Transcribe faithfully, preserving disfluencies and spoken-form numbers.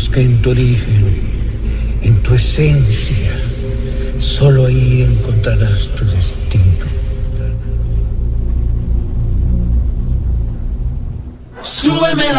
Busca en tu origen, en tu esencia. Solo ahí encontrarás tu destino. Súbeme la